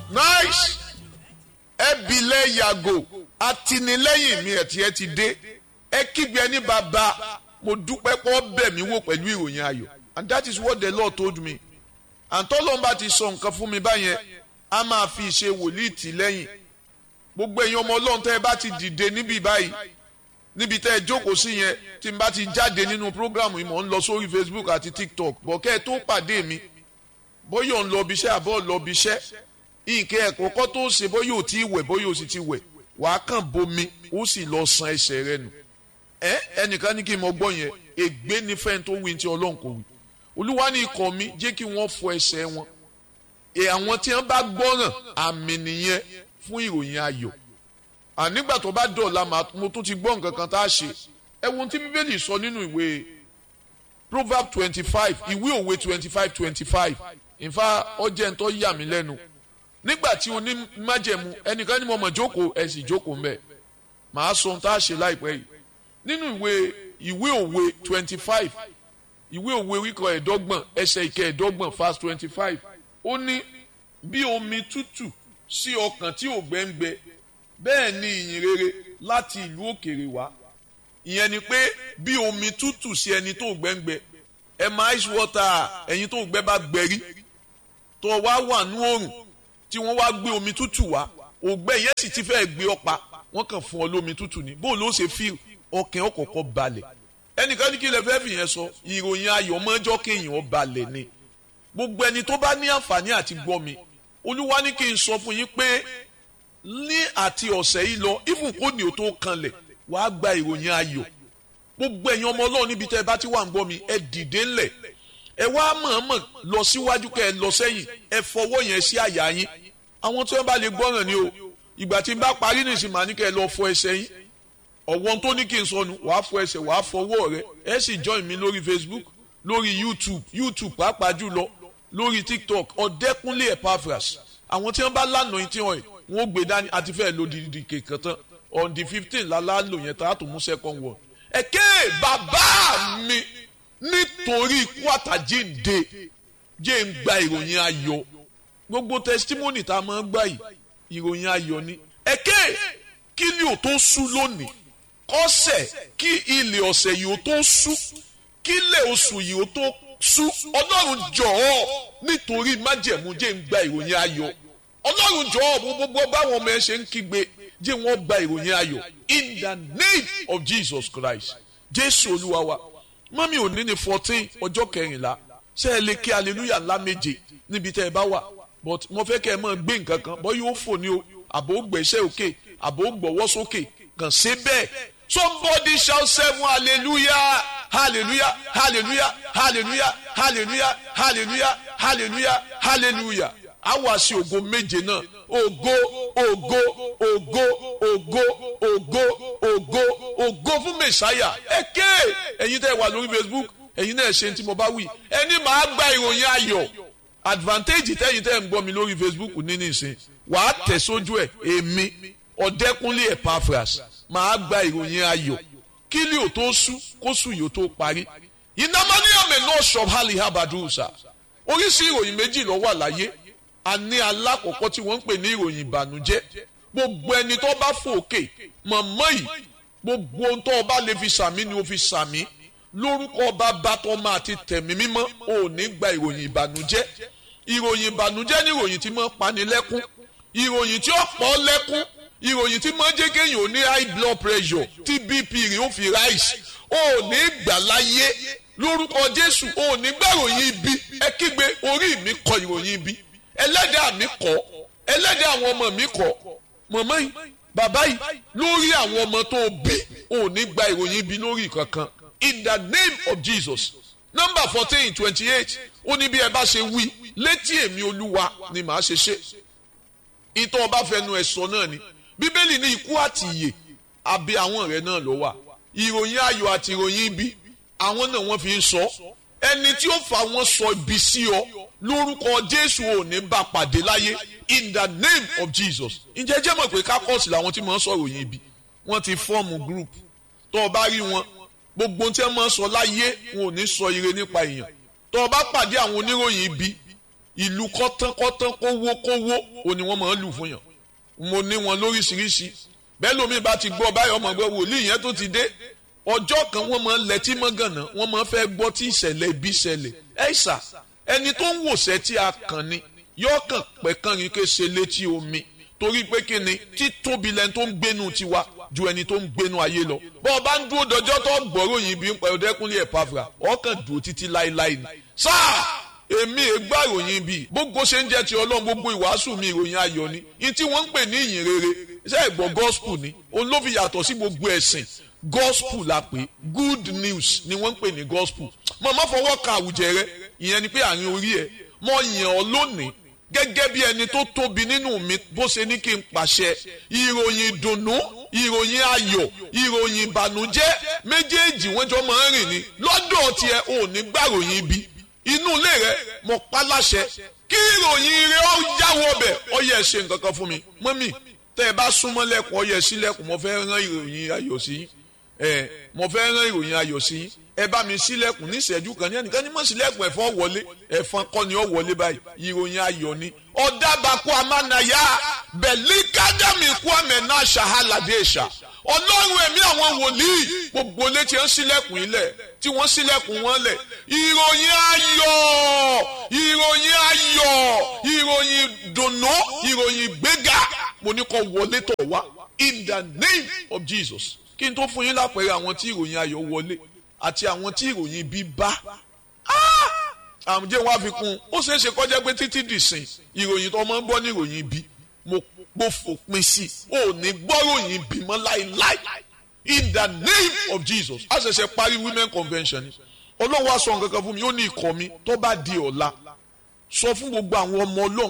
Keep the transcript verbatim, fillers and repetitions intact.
nice ẹbílẹ̀ yàgò àtìlẹ́yìn mi ẹ̀ tí ẹ ti dé ẹ kígbe ní bàbá mo dúpẹ́ pọ́ bẹ̀ mí wò pẹ̀lú ìròyìn ayọ̀ and that is what the Lord told me and tọ́lọ́mbà ti sọ nǹkan fún mi báyẹn a máa fi ìṣe wòlíì tì lẹ́yìn gbogbo èèyàn ọmọ ọlọ́run tẹ́ ẹ bá ti dìde níbí báyìí níbi tẹ́ ẹ jókòó sí yẹn tí n bá ti jáde nínú prógrámù yìí mò ń lọ sórí Facebook àti TikTok bọ̀kẹ́ ẹ tó pàdé mi bóyá ò ń lọ ibiṣẹ́ àbọ̀ lọ ibiṣẹ́ nǹkan ẹ̀kọ́ kọ́ tó ṣe bóyá ò tí ì wẹ̀ bóyá ò sì ti wẹ̀ wàá kàn bomi ó sì lọ san ẹsẹ̀ rẹ nù ẹ ẹnìkan ní kí n mọ gbọ́ yẹn ègbé ní fẹ́ẹ́ tó wí tí ọlọ́run kò wí olúwa ní ikọ̀ mi jẹ́ kí wọ́n fọ ẹsẹ̀ wọn ẹ àwọn tí wọ́n bá gbọ́ràn àmì nìyẹn fún ìròyìn ayọ̀ ànígbà tó bá dọ̀la mo tún ti gbọ́ nǹkan kan tá a ṣe ẹ wo tí bíbélì sọ nínú ìwé Proverbs twenty five ìwé òwe twenty five twenty five ìfà ọjẹ́ ń tọ́ yà mí lẹ́nu nígbà tí oní májẹ̀mú ẹnìkan ní mo mọ̀ jókòó ẹ sì jókòó mbẹ́ màá sọ ohun tá a ṣe láìpẹ́ yìí nínú ìwé ìwé òwe twenty five ìwé òwe wíkọ ẹ̀ẹ́dọ́gbọ̀n ẹsẹ̀ ìkẹ́ ẹ̀ẹ́dọ́gbọ̀n verse twenty five ó ní bí omi tútù sí ọkàn tí ò gbẹ́ngbẹ́ bẹ́ẹ̀ ni ìyìn rere láti ìlú òkèèrè wá ìyẹn ni pé bí omi tútù sí ẹni tó gbẹ́ngbẹ́ ẹ máa ice water ẹ̀yin tó gbẹ́ bá gbẹ́rí tó wá wà ní oòrùn tí wọ́n wá gbé omi tútù wá ògbẹ́ yẹn sì ti fẹ́ gbé ọ̀pá wọ́n kàn fún ọ lómi tútù ní bó ló ṣe fíl ọkàn ọkọ̀ọ̀kọ̀ balẹ̀ ẹnìkan ní kí lè fẹ́ fìyẹn sọ ìròyìn ayọ̀ mọ́jọ́ kéèyàn balẹ̀ ni gbogbo ẹni tó bá ní àǹfààní àti gbọ́ mi olúwa ní kí n sọ fún yín pé ní àti ọ̀sẹ̀ yìí lọ even kó ní o tó kanlẹ̀ wàá gba ìròyìn ayọ̀ gbogbo ẹ̀yin ọmọ ọlọ́run níbi tẹ́ ẹ bá ti wà ń gbọ́ mi ẹ dìde ńlẹ̀ ẹ wá mọ̀ọ́mọ̀ lọ síwájú kẹ́ ẹ lọ sẹ́yìn ẹ fọwọ́ yẹn sí àyà yín àwọn tí wọ́n bá lè gbọ́ràn ni o ìgbà tí n bá parí nìsín màá ní kẹ́ ẹ lọ fọ ẹsẹ̀ yín ọ̀wọ́n tó ní kí n sọnù wàá fọ ẹsẹ̀ wàá fọwọ́ rẹ ẹ sì join mi lórí Facebook lórí YouTube YouTube pàápàá jùlọ lórí TikTok Ọ̀dẹ́kúnlé Epaphras àwọn tí wọ́n bá lánàá yín tí wọ́n wọ́n gbé dání àti fẹ́ẹ́ lo dìdì kékan tán on the fifteen lálá lò yẹn tá a tó mú second one ẹ̀kẹ́ bàbá mi nítorí ikú àtàjíǹde jẹ́ ń gba ìròyìn ayọ̀ gbogbo testimony tá a máa ń gbà yìí ìròyìn ayọ̀ ni ẹ̀kẹ́ kí ni ò tó sú lónìí kọ́sẹ̀ kí ilẹ̀ ọ̀sẹ̀ yìí ò tó sú kí ilẹ̀ oṣù yìí ò tó sú ọlọ́run jọ̀ọ́ nítorí májẹ̀mú jẹ́ ń gba ìròyìn ayọ̀ ọlọ́run jọ̀ọ́ gbogbo báwọn ọmọ ẹ ṣe ń kígbe jẹ́ wọ́n gba ìròyìn ayọ̀ in the name of Jesus Christ jésù olúwa wa mọ́mí òní ní fourteen ọjọ́ kẹrìnlá ṣé ẹ lè kí hallelujah ńlá méje níbi tẹ́ ẹ bá wà but mo fẹ́ kẹ́ ẹ máa gbé nǹkan kan bọ́ yóò fò ní o àbò gbẹ̀ṣẹ́ òkè àbò gbọ̀wọ́ sókè kàn ṣe bẹ́ẹ̀ somebody shout seven hallelujah hallelujah hallelujah hallelujah hallelujah hallelujah hallelujah hallelujah àwa sí ògo méje náà ògo ògo ògo ògo ògo ògo ògo fún mẹsàáyà èké ẹ̀yin tẹ́ wà lórí Facebook ẹ̀yin náà ṣe tí mo bá wí ẹni máa gba ìròyìn ayọ̀ advantage tẹ́yin tẹ́ ń gbọ́ mi lórí Facebook nínú ìsìn wàá tẹ̀ sójú ẹ̀ èmi Ọ̀dẹ́kúnlé Epaphras máa gba ìròyìn ayọ̀ kí ni ò tó sú kó sú yìí ó tó parí ìnámaníyàmẹ náà ṣọ̀bálì habadusa oríṣi ìròyìn méjì ló wà láyé a ní alákọ̀ọ́kọ́ tí wọ́n ń pè ní ìròyìn ìbànújẹ́ gbogbo ẹni tó bá fòkè mọ̀mọ́ yìí gbogbo ohun tó bá lè fi sàmí ni ó fi sàmí lórúkọ bàbá tó máa ti tẹ̀mí mímọ́ ò ní gba ìròyìn ìbànújẹ́ ìròyìn ìbànújẹ́ ní ìròyìn tí máa ń pani lẹ́kún ìròyìn tí ó pọ̀ lẹ́kún ìròyìn tí máa ń jẹ́ kéèyàn ò ní high blood pressure tí B P rẹ̀ ó fi rise ò ní gbà láyé lórúkọ Jésù ò ní gbà ìròyìn ibi ẹ kígbe orí mi kọ ìròyìn ibi ẹlẹ́dàá mi kọ́ ẹlẹ́dàá àwọn ọmọ mi kọ́ mọ̀mọ́ yìí bàbá yìí lórí àwọn ọmọ tó bí ò ní gba ìròyìn ibi lórí kankan in the name of Jesus number fourteen twenty eight ó ní bí ẹ bá ṣe wí létí èmi olúwa ni màá ṣe ṣe ìtọ́ ọba fẹnu ẹ̀ sọ náà ni bíbélì ní ikú àti ìyè àbí àwọn rẹ̀ náà ló wà ìròyìn ayọ̀ àti ìròyìn ibi àwọn náà wọ́n fi ń sọ ẹni tí ó fà wọ́n sọ ibi sí ọ lórúkọ Jésù ò ní bá pàdé láyé in the name of Jesus ǹjẹ́ jẹ́ mọ̀ pé kákọ́ọ̀sì làwọn tí wọ́n sọ ìròyìn ibi wọ́n ti fọ́ọ̀mù group tó o bá rí wọn gbogbo tí wọ́n sọ láyé wọn ò ní sọ ire nípa èèyàn tó o bá pàdé àwọn oníròyìn ibi ìlú kọ́tánkọ́tán kówó kówó ò ní wọ́n máa ń lù fún yàn. Mo ní wọn lóríṣiríṣi bẹ́ẹ̀ lómi bá ti gbọ́ báyọ̀ ọmọ gbọ́ wòlíì yẹn tó ti dé ọjọ́ kan wọ́n máa ń lẹ́tí mọ́gànnà wọ́n máa ń fẹ́ gbọ́ tí ìṣẹ̀lẹ̀ ibi ṣẹlẹ̀ ẹ̀ ṣà ẹni tó ń wòṣẹ́ tí a kàn ni yóò kàn pẹ́ kàn rí ké ṣe létí omi torí pé kí ni títóbi lẹni tó ń gbénu tiwa ju ẹni tó ń gbénu ayé lọ bọ́ ọ bá ń dúró dọjọ́ tó gbọ́rọ̀ yìí bí ń pẹ́ Ọdẹ́kúnlé Ẹ̀pàfùrà ọkàn dúró títí láéláé ni sáà èmi ègbà ìròyìn bíi gbogbo ṣe ń jẹ́ ti Ọlọ́run gbogbo ìwàásù mi ìròyìn ayọ̀ ni ní tí wọ́n ń pè ní ìyìn rere ṣé ẹ̀gbọ́n gospel ni òun ló fi yàtọ̀ sí gbogbo ẹ̀sìn gospel la pè good news ni wọ́n ń pè ní gospel mo má fọwọ́ ka àwùjẹ rẹ ìyẹn ni pé àárín orí ẹ mo yàn ọ́ lónìí gẹ́gẹ́ bí ẹni tó tóbi nínú mi bó ṣe ní kí n pàṣẹ ìròyìn ìdùnnú ìròyìn ayọ̀ ìròyìn ìbànújẹ́ méjèèjì wọ́n jọ máa ń rìn ní lọ́dọ̀ tiẹ̀ ò ní gbàròyìn ibi inú ilé rẹ mo pa láṣẹ kí ìròyìn rẹ ó jáwọ́ bẹ̀ ó yẹ ṣe nǹkan kan fún mi mọ́mì tẹ́ ẹ bá súnmọ́ lẹ́kùn ó yẹ sílẹ̀kùn mo fẹ́ rán ìròyìn ayọ̀ sí yín ẹ mo fẹ́ rán ìròyìn ayọ̀ sí yín ẹ bá mi sílẹ̀kùn ní ìṣẹ́jú kan ní ẹnìkan ní mọ̀ sílẹ̀kùn ẹ̀fọn wọlé ẹ̀fọn kọ́ ni ó wọlé báyìí ìròyìn ayọ̀ ni ọ̀dàbàkú amánayá bẹ̀lí kájàmì kú àmẹ́ náà ṣàhálàdé ṣà ọlọ́run ẹ̀mí àwọn wòlíì gbogbo létí ẹ̀ ń sílẹ̀kùn ilẹ̀ tí wọ́n sílẹ̀kùn wọn lẹ̀ ìròyìn ayọ̀ ìròyìn ayọ̀ ìròyìn dùnnú ìròyìn gbéga mo ní kó wọlé tọ̀ wá in the name of Jesus kí n tó fún yín lápẹẹrẹ àwọn tí ìròyìn ayọ̀ wọlé àti àwọn tí ìròyìn bí bá àwọn jẹ́ wá fi kún ó ṣeé ṣe kọjá pé títí dìsìn ìròyìn tó máa ń gbọ́ ní ìròyìn bí mo mo fòpin sí ò ní gbọ́ròyìn bí mọ́ láéláé in the name of Jesus a ṣẹ̀ṣẹ̀ parí women convention ni ọlọ́run wá sọ nǹkan kan fún mi ó ní ikọ̀ mi tó bá di ọ̀la sọ fún gbogbo àwọn ọmọ ọlọ́run